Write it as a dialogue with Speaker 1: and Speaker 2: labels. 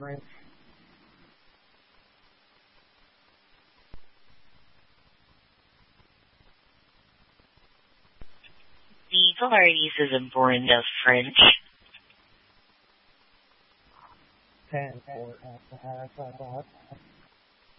Speaker 1: French.
Speaker 2: The polarities is important of French.
Speaker 1: Ten for has, I thought.